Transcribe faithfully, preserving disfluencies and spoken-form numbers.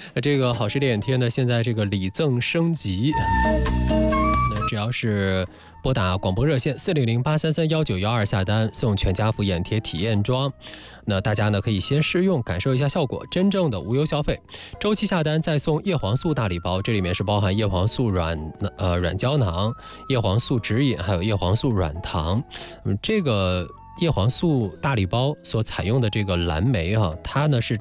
那这个好视力眼贴呢，现在这个礼赠升级，那只要是拨打广播热线四零零八三三幺九幺二下单，送全家福眼贴体验装。那大家呢可以先试用，感受一下效果，真正的无忧消费。周期下单再送叶黄素大礼包，这里面是包含叶黄素软呃软胶囊、叶黄素指饮，还有叶黄素软糖。嗯，这个叶黄素大礼包所采用的这个蓝莓哈、啊，它呢是